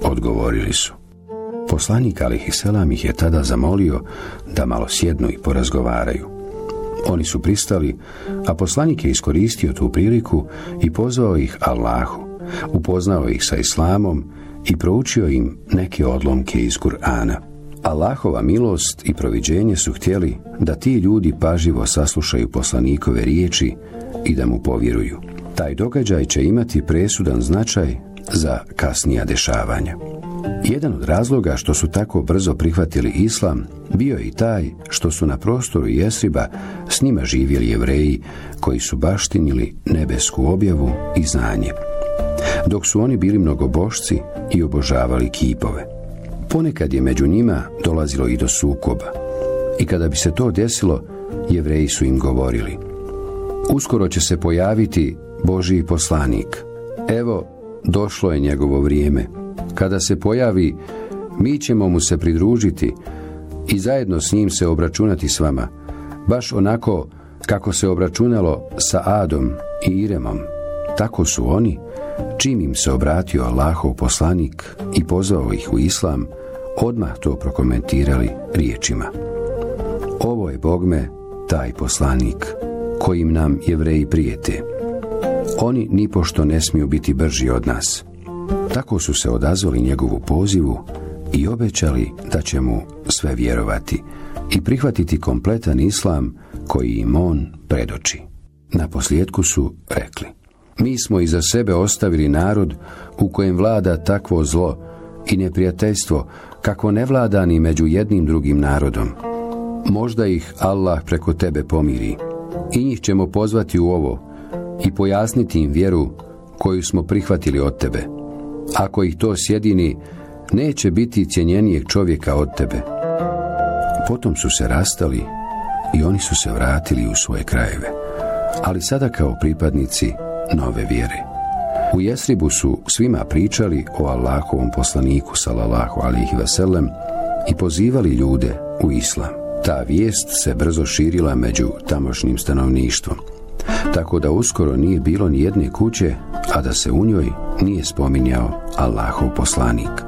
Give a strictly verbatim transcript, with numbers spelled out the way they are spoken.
odgovorili su. Poslanik alejhiselam ih je tada zamolio da malo sjednu i porazgovaraju. Oni su pristali, a poslanik je iskoristio tu priliku i pozvao ih Allahu, upoznao ih sa islamom i proučio im neke odlomke iz Kur'ana. Allahova milost i proviđenje su htjeli da ti ljudi pažljivo saslušaju poslanikove riječi i da mu povjeruju. Taj događaj će imati presudan značaj za kasnija dešavanja. Jedan od razloga što su tako brzo prihvatili islam bio je i taj što su na prostoru Jesriba s njima živjeli Jevreji koji su baštinili nebesku objavu i znanje, dok su oni bili mnogobošci i obožavali kipove. Ponekad je među njima dolazilo i do sukoba, i kada bi se to desilo, Jevreji su im govorili: uskoro će se pojaviti Božji poslanik. Evo, došlo je njegovo vrijeme. Kada se pojavi, mi ćemo mu se pridružiti i zajedno s njim se obračunati s vama, baš onako kako se obračunalo sa Adom i Iremom. Tako su oni, čim im se obratio Allahov poslanik i pozvao ih u islam, odmah to prokomentirali riječima: ovo je bogme taj poslanik kojim nam Jevreji prijete. Oni nipošto ne smiju biti brži od nas. Tako su se odazvali njegovu pozivu i obećali da će mu sve vjerovati i prihvatiti kompletan islam koji im on predoči. Naposljetku su rekli: mi smo iza sebe ostavili narod u kojem vlada takvo zlo i neprijateljstvo kako ne vlada ni među jednim drugim narodom. Možda ih Allah preko tebe pomiri i njih ćemo pozvati u ovo i pojasniti im vjeru koju smo prihvatili od tebe. Ako ih to sjedini, neće biti cjenjenijeg čovjeka od tebe. Potom su se rastali i oni su se vratili u svoje krajeve, ali sada kao pripadnici nove vjere. U Jesribu su svima pričali o Allahovom poslaniku sallallahu alejhi ve sellem i pozivali ljude u islam. Ta vijest se brzo širila među tamošnjim stanovništvom, tako da uskoro nije bilo ni jedne kuće, a da se u njoj nije spominjao Allahov poslanik.